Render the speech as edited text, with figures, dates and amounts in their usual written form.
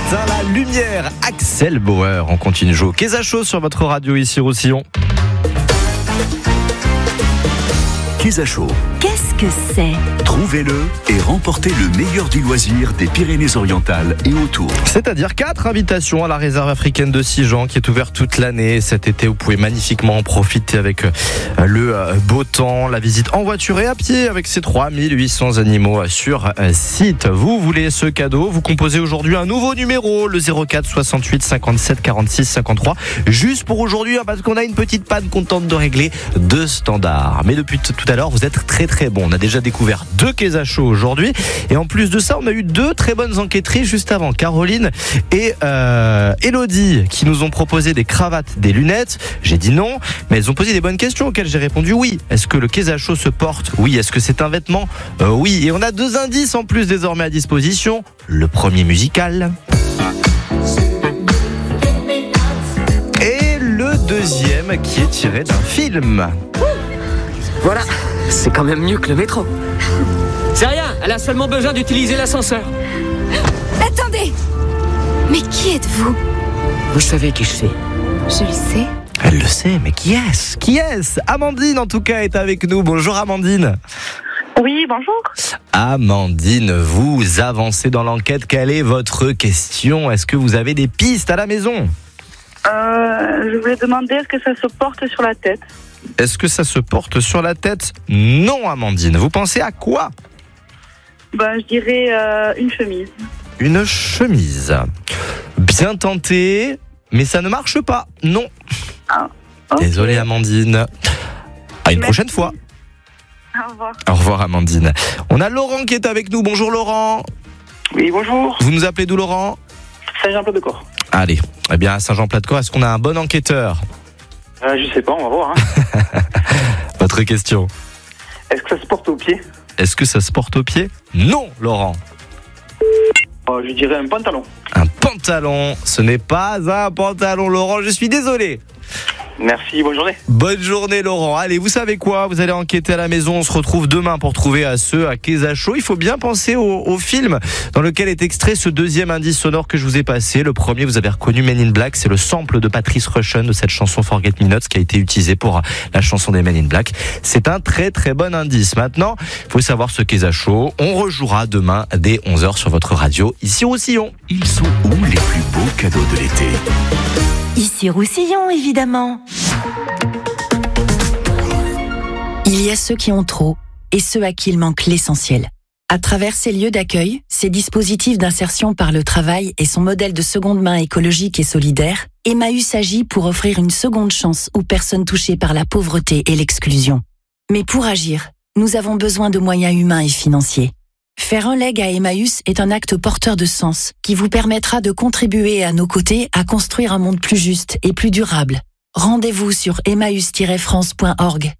Éteins la lumière, Axel Bauer. On continue de jouer au Kéza Show sur votre radio ici Roussillon. Kéza Show. Qu'est-ce que c'est ? Trouvez-le et remportez le meilleur du loisir des Pyrénées-Orientales et autour. C'est-à-dire 4 invitations à la réserve africaine de Sijan qui est ouverte toute l'année. Cet été, vous pouvez magnifiquement en profiter avec le beau temps, la visite en voiture et à pied avec ces 3800 animaux sur site. Vous voulez ce cadeau, vous composez aujourd'hui un nouveau numéro, le 04 68 57 46 53. Juste pour aujourd'hui, parce qu'on a une petite panne qu'on tente de régler de standard. Mais depuis tout à l'heure, vous êtes très très bon. On a déjà découvert 2 Kéza Show aujourd'hui. Et en plus de ça, on a eu 2 très bonnes enquêtrices juste avant. Caroline et Elodie qui nous ont proposé des cravates, des lunettes. J'ai dit non, mais elles ont posé des bonnes questions auxquelles j'ai répondu oui. Est-ce que le Kéza Show se porte ? Oui. Est-ce que c'est un vêtement ? Oui. Et on a 2 indices en plus désormais à disposition. Le premier musical. Et le deuxième qui est tiré d'un film. Voilà, c'est quand même mieux que le métro. C'est rien, elle a seulement besoin d'utiliser l'ascenseur. Attendez ! Mais qui êtes-vous ? Vous savez qui je suis. Je le sais. Elle le sait, mais qui est-ce ? Qui est-ce ? Amandine, en tout cas, est avec nous. Bonjour, Amandine. Oui, bonjour. Amandine, vous avancez dans l'enquête. Quelle est votre question ? Est-ce que vous avez des pistes à la maison ? Je voulais demander, est-ce que ça se porte sur la tête ? Est-ce que ça se porte sur la tête ? Non, Amandine. Vous pensez à quoi ? Je dirais une chemise. Une chemise. Bien tenté, mais ça ne marche pas. Non. Ah, okay. Désolé, Amandine. À une prochaine fois. Au revoir. Au revoir, Amandine. On a Laurent qui est avec nous. Bonjour, Laurent. Oui, bonjour. Vous nous appelez d'où, Laurent ? Saint-Jean-Plat-de-Corps. Allez. Eh bien, à Saint-Jean-Plat-de-Corps, est-ce qu'on a un bon enquêteur ? Je sais pas, on va voir. Votre question. Est-ce que ça se porte au pied ? Est-ce que ça se porte au pied ? Non, Laurent. Je dirais un pantalon. Un pantalon. Ce n'est pas un pantalon, Laurent. Je suis désolé. Merci, bonne journée. Bonne journée, Laurent. Allez, vous savez quoi ? Vous allez enquêter à la maison. On se retrouve demain pour trouver à Kéza Show. Il faut bien penser au film dans lequel est extrait ce deuxième indice sonore que je vous ai passé. Le premier, vous avez reconnu Men in Black. C'est le sample de Patrice Rushen de cette chanson Forget Me Not qui a été utilisé pour la chanson des Men in Black. C'est un très très bon indice. Maintenant, il faut savoir ce Kéza Show. On rejouera demain dès 11h sur votre radio, ici au Roussillon. Ils sont où les plus beaux cadeaux de l'été ? Ici Roussillon, évidemment. Il y a ceux qui ont trop et ceux à qui il manque l'essentiel. À travers ces lieux d'accueil, ces dispositifs d'insertion par le travail et son modèle de seconde main écologique et solidaire, Emmaüs agit pour offrir une seconde chance aux personnes touchées par la pauvreté et l'exclusion. Mais pour agir, nous avons besoin de moyens humains et financiers. Faire un leg à Emmaüs est un acte porteur de sens qui vous permettra de contribuer à nos côtés à construire un monde plus juste et plus durable. Rendez-vous sur emmaüs-france.org.